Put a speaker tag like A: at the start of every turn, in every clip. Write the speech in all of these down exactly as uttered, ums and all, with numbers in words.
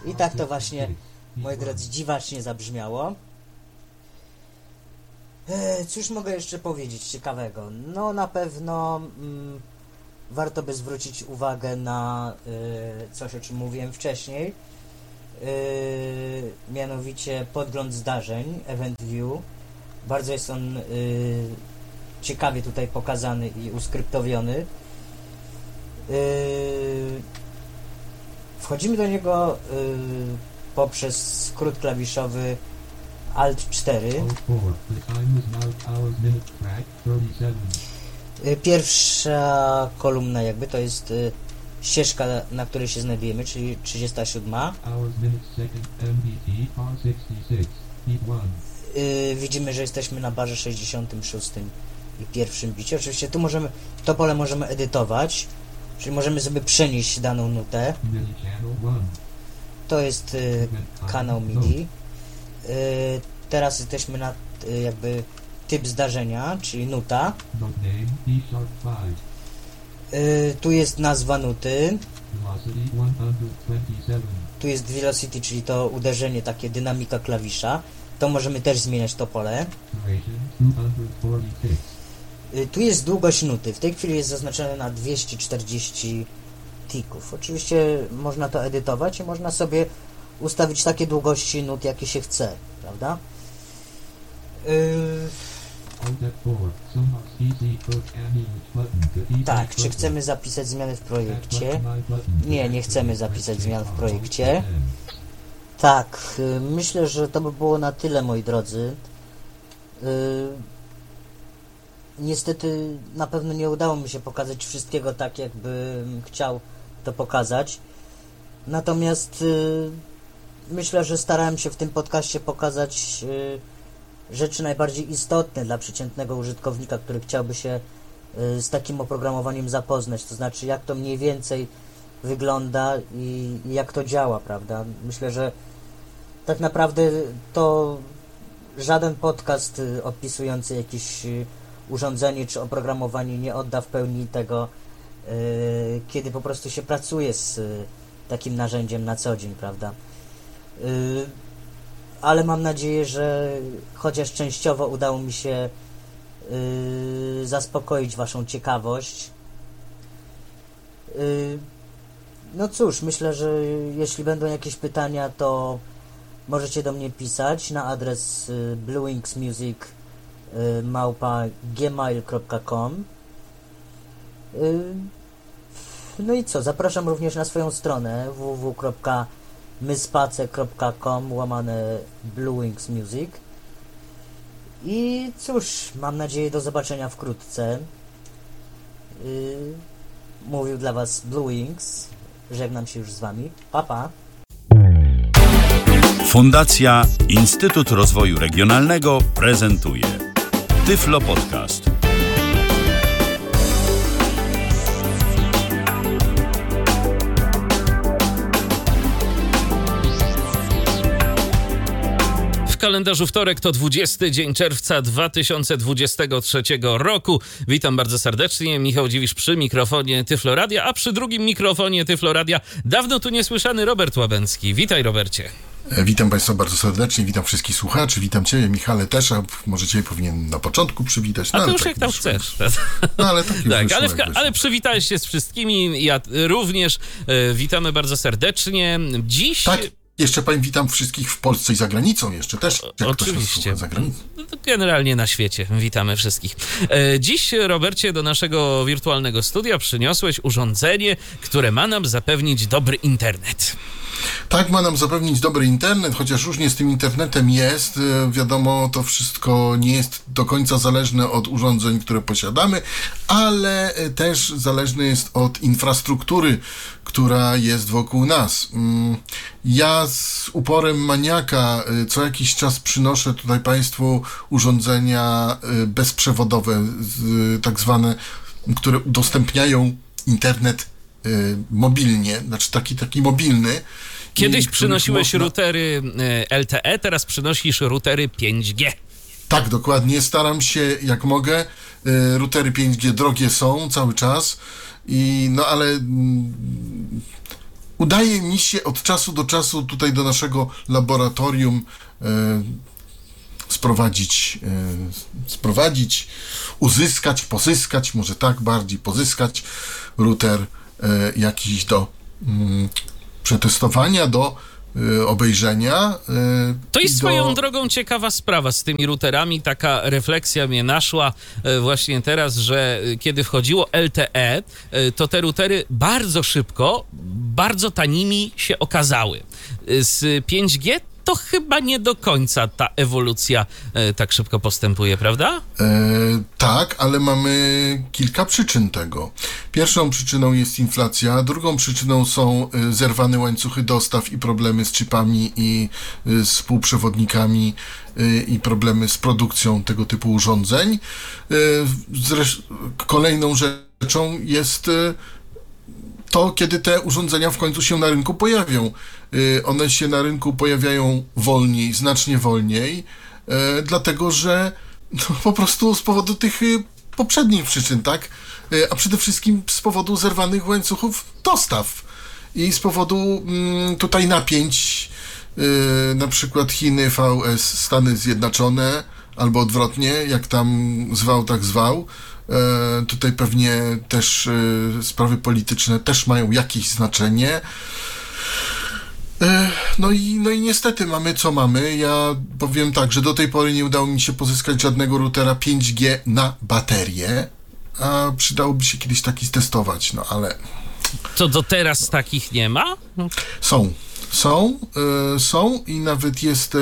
A: I tak to właśnie, moi drodzy, dziwacznie zabrzmiało. E, cóż mogę jeszcze powiedzieć ciekawego? No na pewno mm, warto by zwrócić uwagę na y, coś, o czym mówiłem wcześniej. Y, mianowicie podgląd zdarzeń, Event View. Bardzo jest on y, ciekawie tutaj pokazany i uskryptowiony. Y, wchodzimy do niego y, poprzez skrót klawiszowy Alt cztery. Y, pierwsza kolumna jakby to jest y, ścieżka, na której się znajdujemy, czyli trzydziesta siódma. Yy, widzimy, że jesteśmy na barze sześćdziesiątym szóstym i pierwszym bicie. Oczywiście tu możemy, to pole możemy edytować, czyli możemy sobie przenieść daną nutę. To jest yy, kanał MIDI. Yy, teraz jesteśmy na yy, jakby typ zdarzenia, czyli nuta. Yy, tu jest nazwa nuty. Tu jest velocity, czyli to uderzenie, takie dynamika klawisza. To możemy też zmieniać to pole. Yy, tu jest długość nuty. W tej chwili jest zaznaczone na dwieście czterdzieści tików. Oczywiście można to edytować i można sobie ustawić takie długości nut, jakie się chce, prawda? Yy... Tak, czy chcemy zapisać zmiany w projekcie? Nie, nie chcemy zapisać zmian w projekcie. Tak, myślę, że to by było na tyle, moi drodzy. Niestety na pewno nie udało mi się pokazać wszystkiego tak, jakbym chciał to pokazać. Natomiast myślę, że starałem się w tym podcaście pokazać rzeczy najbardziej istotne dla przeciętnego użytkownika, który chciałby się z takim oprogramowaniem zapoznać, to znaczy jak to mniej więcej wygląda i jak to działa, prawda? Myślę, że tak naprawdę to żaden podcast opisujący jakieś urządzenie czy oprogramowanie nie odda w pełni tego, kiedy po prostu się pracuje z takim narzędziem na co dzień, prawda? Ale mam nadzieję, że chociaż częściowo udało mi się yy, zaspokoić waszą ciekawość. Yy, no cóż, myślę, że jeśli będą jakieś pytania, to możecie do mnie pisać na adres yy, bluewingsmusic yy, małpa gmail kropka com. Yy, no i co, zapraszam również na swoją stronę w w w kropka myspace kropka com łamane bluewingsmusic. I cóż, mam nadzieję do zobaczenia wkrótce. Yy, mówił dla was Bluewings. Żegnam się już z wami. Pa, pa.
B: Fundacja Instytut Rozwoju Regionalnego prezentuje Tyflo Podcast.
C: W kalendarzu wtorek to dwudziesty dzień czerwca dwa tysiące dwudziestego trzeciego roku. Witam bardzo serdecznie. Michał Dziwisz przy mikrofonie Tyflo Radia, a przy drugim mikrofonie Tyflo Radia dawno tu niesłyszany Robert Łabęcki. Witaj, Robercie.
D: Witam Państwa bardzo serdecznie, witam wszystkich słuchaczy, witam Ciebie, Michale, też, a może Ciebie powinien na początku przywitać.
C: No,
D: a
C: to
D: ale
C: już
D: tak
C: jak tam
D: wyszło.
C: chcesz.
D: No ale tak już
C: tak,
D: wyszło,
C: ale, w,
D: jak wyszło.
C: ale przywitałeś się z wszystkimi, ja również. E, witamy bardzo serdecznie. Dziś...
D: Tak, jeszcze Pani witam wszystkich w Polsce i za granicą jeszcze też. Jak
C: Oczywiście.
D: Za granicą.
C: Generalnie na świecie. Witamy wszystkich. E, dziś, Robercie, do naszego wirtualnego studia przyniosłeś urządzenie, które ma nam zapewnić dobry internet.
D: Tak, ma nam zapewnić dobry internet, chociaż różnie z tym internetem jest. Wiadomo, to wszystko nie jest do końca zależne od urządzeń, które posiadamy, ale też zależne jest od infrastruktury, która jest wokół nas. Ja z uporem maniaka co jakiś czas przynoszę tutaj Państwu urządzenia bezprzewodowe, tak zwane, które udostępniają internet mobilnie, znaczy taki, taki mobilny.
C: Kiedyś przynosiłeś
D: można...
C: routery L T E, teraz przynosisz routery pięć G.
D: Tak, dokładnie. Staram się jak mogę. Routery pięć G drogie są cały czas, i no ale mm, udaje mi się od czasu do czasu tutaj do naszego laboratorium e, sprowadzić, e, sprowadzić, uzyskać, pozyskać, może tak bardziej pozyskać router e, jakiś do mm, przetestowania, do e, obejrzenia. E,
C: To jest
D: do...
C: swoją drogą ciekawa sprawa z tymi routerami. Taka refleksja mnie naszła e, właśnie teraz, że e, kiedy wchodziło L T E, e, to te routery bardzo szybko, bardzo tanimi się okazały. E, Z pięć G to chyba nie do końca ta ewolucja e, tak szybko postępuje, prawda?
D: E, tak, ale mamy kilka przyczyn tego. Pierwszą przyczyną jest inflacja, drugą przyczyną są e, zerwane łańcuchy dostaw i problemy z chipami i e, z półprzewodnikami e, i problemy z produkcją tego typu urządzeń. E, zresz- kolejną rzeczą jest e, to, kiedy te urządzenia w końcu się na rynku pojawią. Y, one się na rynku pojawiają wolniej, znacznie wolniej, y, dlatego że no, po prostu z powodu tych y, poprzednich przyczyn, tak? Y, a przede wszystkim z powodu zerwanych łańcuchów dostaw i z powodu y, tutaj napięć, y, na przykład Chiny, V S, Stany Zjednoczone, albo odwrotnie, jak tam zwał, tak zwał. E, tutaj pewnie też e, sprawy polityczne też mają jakieś znaczenie. E, no i, no i niestety mamy co mamy. Ja powiem tak, że do tej pory nie udało mi się pozyskać żadnego routera pięć G na baterię, a przydałoby się kiedyś taki testować, no ale...
C: To do teraz takich nie ma?
D: Są, są, e, są i nawet jest e,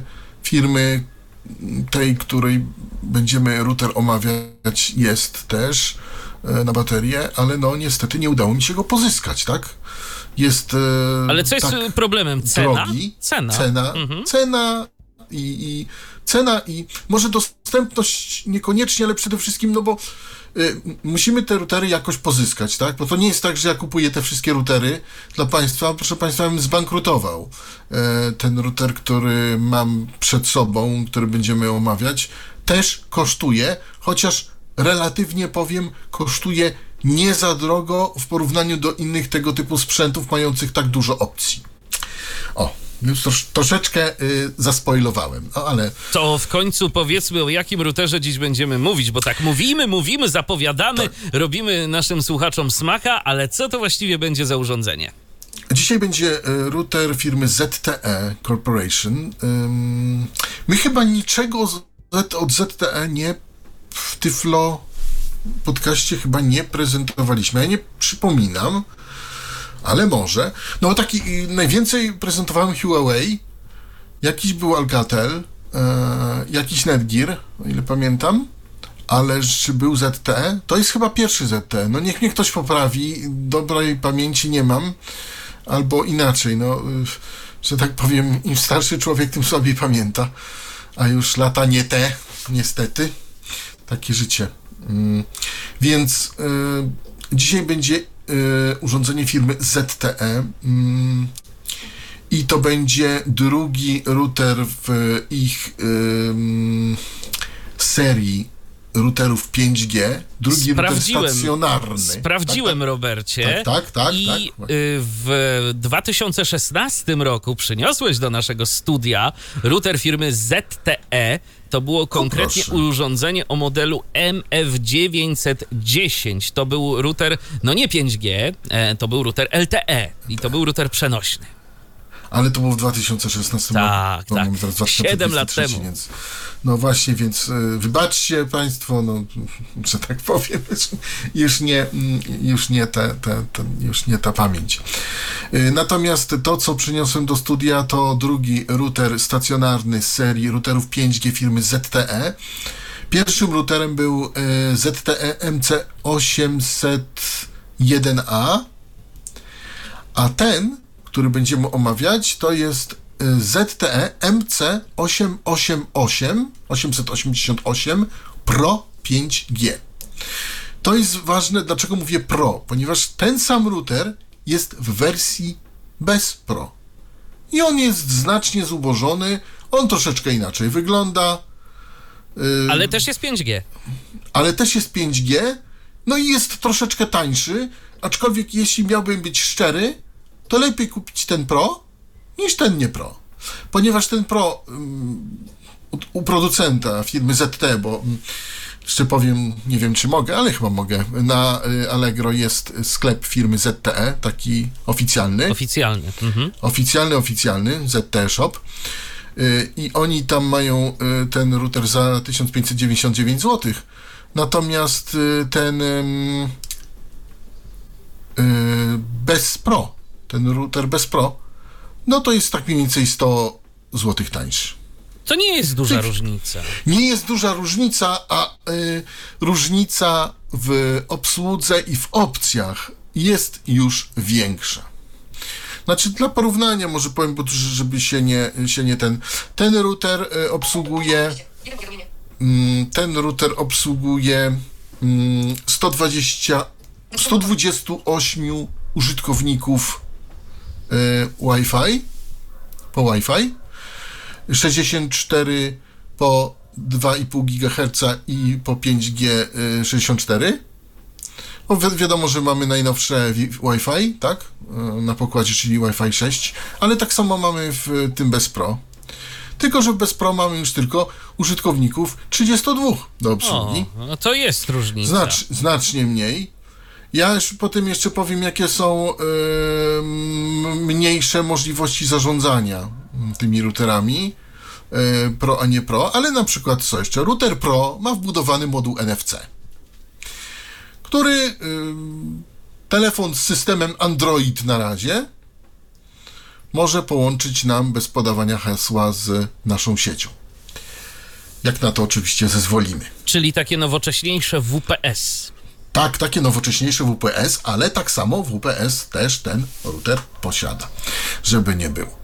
D: firmy tej, której będziemy router omawiać, jest też e, na baterię, ale no niestety nie udało mi się go pozyskać, tak? Jest e,
C: Ale co jest
D: tak
C: problemem? Cena?
D: drogi,
C: Cena.
D: Cena,
C: Mhm.
D: cena i, i cena i może dostępność niekoniecznie, ale przede wszystkim, no bo y, musimy te routery jakoś pozyskać, tak? Bo to nie jest tak, że ja kupuję te wszystkie routery dla państwa, proszę państwa, bym zbankrutował. E, ten router, który mam przed sobą, który będziemy omawiać, też kosztuje, chociaż relatywnie powiem, kosztuje nie za drogo w porównaniu do innych tego typu sprzętów mających tak dużo opcji. O, już trosz, troszeczkę y, zaspoilowałem, no ale...
C: To w końcu powiedzmy, o jakim routerze dziś będziemy mówić, bo tak mówimy, mówimy, zapowiadamy, tak. Robimy naszym słuchaczom smaka, ale co to właściwie będzie za urządzenie?
D: Dzisiaj będzie y, router firmy Z T E Corporation. Ym, my chyba niczego z, od Z T E nie w Tyflo podcaście chyba nie prezentowaliśmy. Ja nie przypominam, ale może. No taki y, najwięcej prezentowałem Huawei, jakiś był Alcatel, e, jakiś Netgear, o ile pamiętam, ale czy był Z T E? To jest chyba pierwszy Z T E. No niech mnie ktoś poprawi, dobrej pamięci nie mam, albo inaczej, no, y, że tak powiem, im starszy człowiek, tym słabiej pamięta, a już lata nie te, niestety. Takie życie. Mm. Więc y, dzisiaj będzie y, urządzenie firmy Z T E mm, i to będzie drugi router w ich y, serii routerów pięć G, drugi
C: Sprawdziłem,
D: router stacjonarny.
C: Sprawdziłem,
D: tak,
C: Robercie.
D: Tak, tak, tak.
C: I
D: tak.
C: w dwa tysiące szesnastym roku przyniosłeś do naszego studia router firmy Z T E. To było konkretnie
D: o,
C: urządzenie o modelu M F dziewięćset dziesięć. To był router, no nie pięć G, to był router L T E i to był router przenośny.
D: Ale to było w dwa tysiące szesnastym
C: tak,
D: roku.
C: Tak, tak. Siedem lat temu.
D: Więc, no właśnie, więc y, wybaczcie państwo, no, że tak powiem, już nie, już nie, te, te, te, już nie ta pamięć. Y, natomiast to, co przyniosłem do studia, to drugi router stacjonarny z serii routerów pięć G firmy Z T E. Pierwszym routerem był y, Z T E M C osiemset jeden A, a ten, który będziemy omawiać, to jest Z T E M C osiemset osiemdziesiąt osiem, osiemset osiemdziesiąt osiem Pro pięć G. To jest ważne, dlaczego mówię Pro, ponieważ ten sam router jest w wersji bez Pro. I on jest znacznie zubożony, on troszeczkę inaczej wygląda. Yy,
C: ale też jest pięć G.
D: Ale też jest pięć G, no i jest troszeczkę tańszy, aczkolwiek jeśli miałbym być szczery, to lepiej kupić ten Pro niż ten nie Pro. Ponieważ ten Pro u, u producenta firmy Z T, bo jeszcze powiem, nie wiem czy mogę, ale chyba mogę, na Allegro jest sklep firmy Z T E, taki oficjalny.
C: Oficjalny. Mhm.
D: Oficjalny, oficjalny, Z T E Shop. I oni tam mają ten router za tysiąc pięćset dziewięćdziesiąt dziewięć złotych. Natomiast ten bez Pro, ten router bez Pro, no to jest tak mniej więcej sto złotych tańszy.
C: To nie jest duża
D: Tych,
C: różnica.
D: Nie jest duża różnica, a y, różnica w obsłudze i w opcjach jest już większa. Znaczy, dla porównania może powiem, bo żeby się nie, się nie ten... Ten router y, obsługuje... Y, ten router obsługuje y, sto dwadzieścia, sto dwadzieścia osiem użytkowników y, Wi-Fi, po Wi-Fi, sześćdziesiąt cztery po dwa i pół gigaherca i po pięć G y, sześćdziesiąt cztery. No, wi- wiadomo, że mamy najnowsze wi- Wi-Fi, tak? Y, na pokładzie, czyli Wi-Fi sześć, ale tak samo mamy w tym bez Pro. Tylko że bez Pro mamy już tylko użytkowników trzydziestu dwóch do obsługi.
C: O, no to jest różnica.
D: Znacz, znacznie mniej. Ja już potem jeszcze powiem, jakie są y, mniejsze możliwości zarządzania tymi routerami y, Pro, a nie Pro, ale na przykład co jeszcze? Router Pro ma wbudowany moduł N F C, który y, telefon z systemem Android na razie może połączyć nam bez podawania hasła z naszą siecią. Jak na to oczywiście zezwolimy.
C: Czyli takie nowocześniejsze W P S.
D: Tak, takie nowocześniejsze W P S, ale tak samo W P S też ten router posiada, żeby nie było.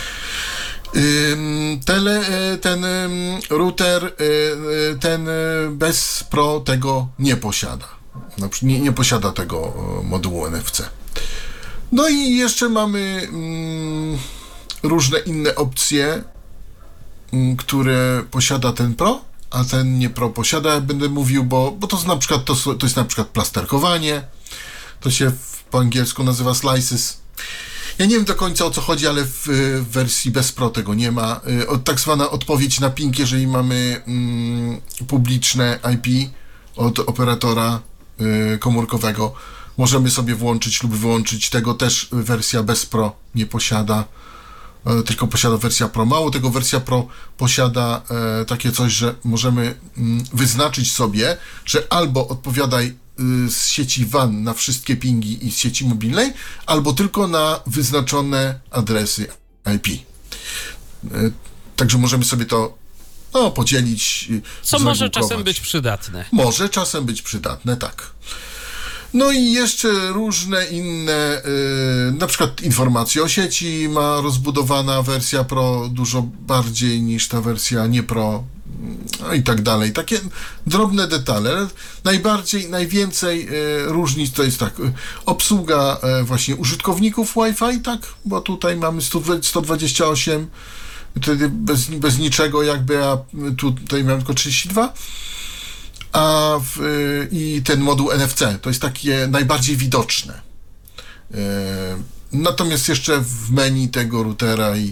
D: Ym, tele, ten ym, router, y, ten y, bez Pro tego nie posiada. Nie, nie posiada tego modułu N F C. No i jeszcze mamy ym, różne inne opcje, ym, które posiada ten Pro, a ten nie Pro posiada, jak będę mówił, bo, bo to, na przykład, to, to jest na przykład plasterkowanie, to się w, po angielsku nazywa slices. Ja nie wiem do końca o co chodzi, ale w, w wersji bez Pro tego nie ma. Od, tak zwana odpowiedź na ping, jeżeli mamy mm, publiczne I P od operatora y, komórkowego, możemy sobie włączyć lub wyłączyć. Tego też wersja bez Pro nie posiada, y, tylko posiada wersja Pro. Mało tego, wersja Pro posiada y, takie coś, że możemy y, wyznaczyć sobie, że albo odpowiadaj z sieci W A N na wszystkie pingi i z sieci mobilnej, albo tylko na wyznaczone adresy I P. Także możemy sobie to no, podzielić.
C: Co może czasem być przydatne.
D: Może czasem być przydatne, tak. No i jeszcze różne inne, yy, na przykład informacje o sieci ma rozbudowana wersja Pro dużo bardziej niż ta wersja nie Pro, no i tak dalej. Takie drobne detale. Najbardziej, najwięcej yy, różnic to jest tak, yy, obsługa yy, właśnie użytkowników Wi-Fi, tak, bo tutaj mamy sto dwadzieścia osiem, wtedy bez, bez niczego jakby, a tutaj mamy tylko trzydzieści dwa. A w, i ten moduł N F C to jest takie najbardziej widoczne. E, natomiast jeszcze w menu tego routera i e,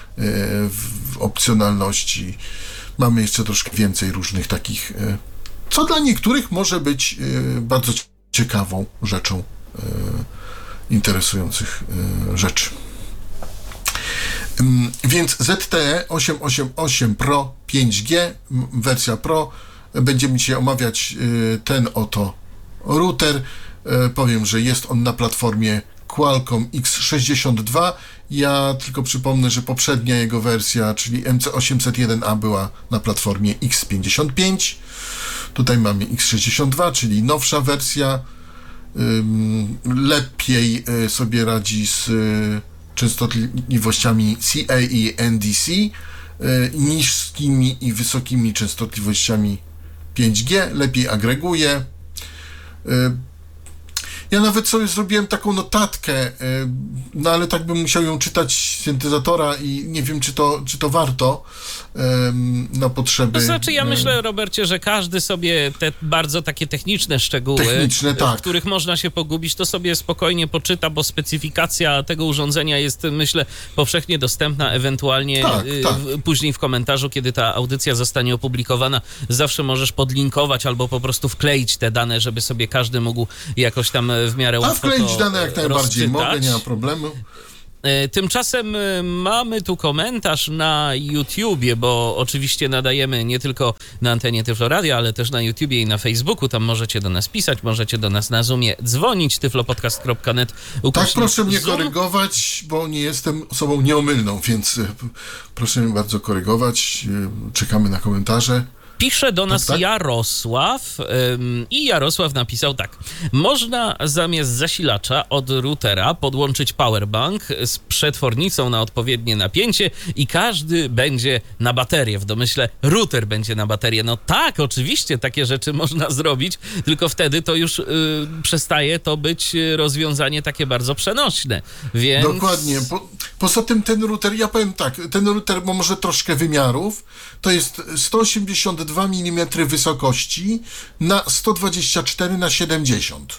D: w opcjonalności mamy jeszcze troszkę więcej różnych takich, e, co dla niektórych może być e, bardzo ciekawą rzeczą, e, interesujących e, rzeczy. E, więc Z T E osiemset osiemdziesiąt osiem Pro pięć G, wersja Pro. Będziemy dzisiaj omawiać ten oto router. Powiem, że jest on na platformie Qualcomm X sześćdziesiąt dwa. Ja tylko przypomnę, że poprzednia jego wersja, czyli M C osiemset jeden A, była na platformie X pięćdziesiąt pięć. Tutaj mamy X sześćdziesiąt dwa, czyli nowsza wersja. Lepiej sobie radzi z częstotliwościami C A i N D C, niskimi i wysokimi częstotliwościami pięć G, lepiej agreguje. Ja nawet sobie zrobiłem taką notatkę, no ale tak bym musiał ją czytać z syntezatora i nie wiem, czy to, czy to warto na potrzeby...
C: To znaczy, ja myślę, Robercie, że każdy sobie te bardzo takie techniczne szczegóły,
D: techniczne, tak.
C: w których można się pogubić, to sobie spokojnie poczyta, bo specyfikacja tego urządzenia jest, myślę, powszechnie dostępna, ewentualnie
D: tak,
C: y,
D: tak.
C: W, później w komentarzu, kiedy ta audycja zostanie opublikowana, zawsze możesz podlinkować albo po prostu wkleić te dane, żeby sobie każdy mógł jakoś tam w miarę łatwo
D: A wkleić
C: to
D: dane jak najbardziej
C: rozczytać.
D: mogę, nie ma problemu.
C: Tymczasem mamy tu komentarz na YouTubie, bo oczywiście nadajemy nie tylko na antenie Tyfloradia, ale też na YouTubie i na Facebooku. Tam możecie do nas pisać, możecie do nas na Zoomie dzwonić, tyflopodcast kropka net.
D: Tak, proszę mnie Zoom. korygować, bo nie jestem osobą nieomylną, więc proszę mnie bardzo korygować. Czekamy na komentarze.
C: Pisze do nas
D: tak, tak?
C: Jarosław ym, i Jarosław napisał tak. Można zamiast zasilacza od routera podłączyć powerbank z przetwornicą na odpowiednie napięcie i każdy będzie na baterię. W domyśle router będzie na baterię. No tak, oczywiście takie rzeczy można zrobić, tylko wtedy to już y, przestaje to być rozwiązanie takie bardzo przenośne. Więc...
D: Dokładnie. Po, poza tym ten router, ja powiem tak, ten router ma może troszkę wymiarów, to jest sto osiemdziesiąt dwa milimetry wysokości na sto dwadzieścia cztery na siedemdziesiąt.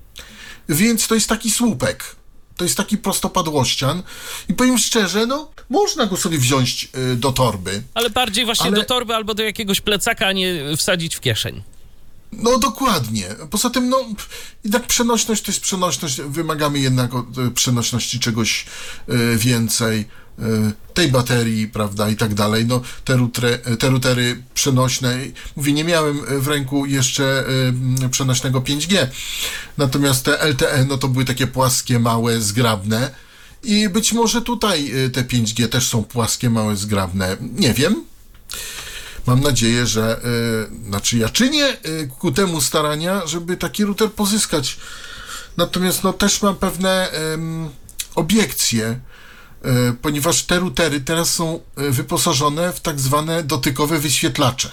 D: Więc to jest taki słupek. To jest taki prostopadłościan. I powiem szczerze, no, można go sobie wziąć y, do torby.
C: Ale bardziej właśnie
D: ale...
C: do torby albo do jakiegoś plecaka, a nie wsadzić w kieszeń.
D: No dokładnie. Poza tym, no, jednak przenośność to jest przenośność. Wymagamy jednak od y, przenośności czegoś y, więcej. Tej baterii, prawda, i tak dalej, no te, routery, te routery przenośne, mówię, nie miałem w ręku jeszcze y, przenośnego pięć G, natomiast te L T E, no to były takie płaskie, małe, zgrabne i być może tutaj y, te pięć G też są płaskie, małe, zgrabne, nie wiem. Mam nadzieję, że, y, znaczy ja czynię y, ku temu starania, żeby taki router pozyskać, natomiast no też mam pewne y, obiekcje, ponieważ te routery teraz są wyposażone w tak zwane dotykowe wyświetlacze,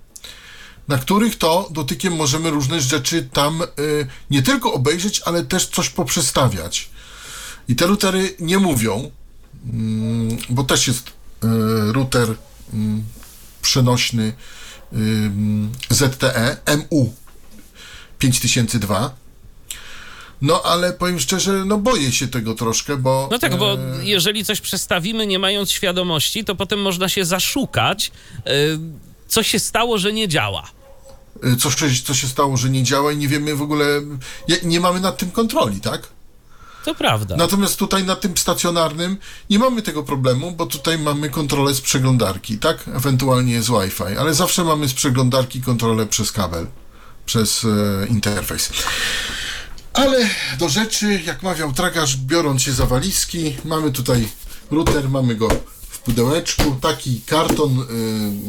D: na których to dotykiem możemy różne rzeczy tam nie tylko obejrzeć, ale też coś poprzestawiać. I te routery nie mówią, bo też jest router przenośny Z T E M U pięć tysięcy dwa. No, ale powiem szczerze, no boję się tego troszkę, bo...
C: No tak, bo jeżeli coś przestawimy, nie mając świadomości, to potem można się zaszukać, co się stało, że nie działa.
D: Co, co się stało, że nie działa i nie wiemy w ogóle... Nie mamy nad tym kontroli, tak?
C: To prawda.
D: Natomiast tutaj na tym stacjonarnym nie mamy tego problemu, bo tutaj mamy kontrolę z przeglądarki, tak? Ewentualnie z Wi-Fi, ale zawsze mamy z przeglądarki kontrolę przez kabel, przez e, interfejs. Ale do rzeczy, jak mawiał tragarz, biorąc się za walizki, mamy tutaj router, mamy go w pudełeczku, taki karton yy,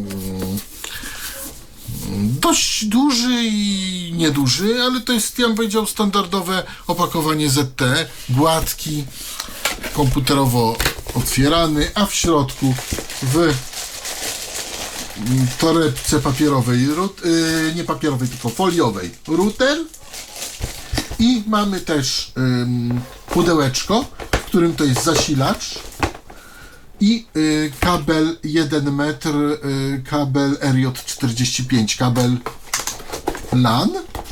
D: dość duży i nieduży, ale to jest, ja bym powiedział, standardowe opakowanie Z T E, gładki, komputerowo otwierany, a w środku w torebce papierowej, yy, nie papierowej, tylko foliowej router. I mamy też ym, pudełeczko, w którym to jest zasilacz i y, kabel jeden metr, y, kabel R J czterdzieści pięć, kabel LAN.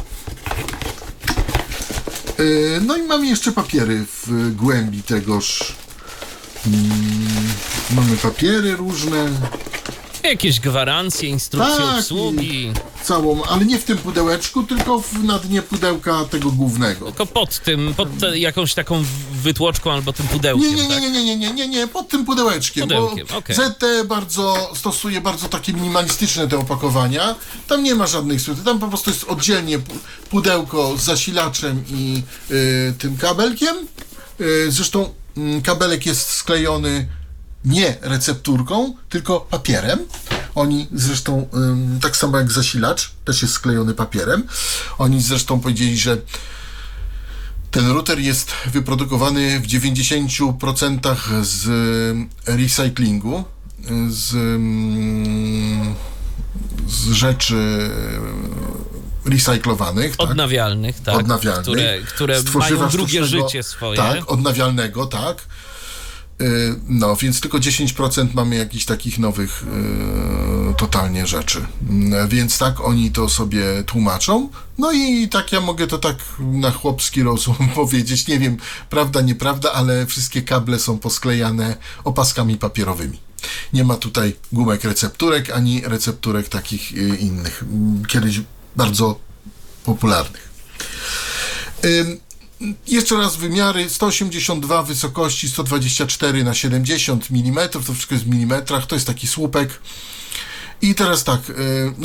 D: Y, no i mamy jeszcze papiery w głębi tegoż. Mm, mamy papiery różne.
C: Jakieś gwarancje, instrukcje
D: tak,
C: obsługi.
D: Całą, ale nie w tym pudełeczku, tylko w, na dnie pudełka tego głównego.
C: Tylko pod tym, pod te, jakąś taką wytłoczką albo tym pudełkiem,
D: Nie, nie,
C: tak?
D: nie, nie, nie, nie, nie, nie, pod tym pudełeczkiem,
C: Pudełkiem,
D: bo
C: okay.
D: Z T E bardzo stosuje bardzo takie minimalistyczne te opakowania. Tam nie ma żadnych słuchaczy, tam po prostu jest oddzielnie pudełko z zasilaczem i y, tym kabelkiem. Y, zresztą y, kabelek jest sklejony nie recepturką, tylko papierem. Oni zresztą, ym, tak samo jak zasilacz, też jest sklejony papierem. Oni zresztą powiedzieli, że ten router jest wyprodukowany w dziewięćdziesięciu procentach z recyklingu, z, z rzeczy recyklowanych.
C: Odnawialnych, tak.
D: Odnawialnych.
C: Które, które
D: z tworzywa
C: mają drugie
D: sztucznego,
C: życie swoje.
D: Tak, odnawialnego, tak. No, więc tylko dziesięć procent mamy jakichś takich nowych yy, totalnie rzeczy. Więc tak oni to sobie tłumaczą. No i tak ja mogę to tak na chłopski rozum powiedzieć. Nie wiem, prawda, nieprawda, ale wszystkie kable są posklejane opaskami papierowymi. Nie ma tutaj gumek recepturek, ani recepturek takich yy, innych. Kiedyś bardzo popularnych. Yy, Jeszcze raz wymiary, sto osiemdziesiąt dwa wysokości, sto dwadzieścia cztery na siedemdziesiąt milimetrów, to wszystko jest w milimetrach, to jest taki słupek. I teraz tak,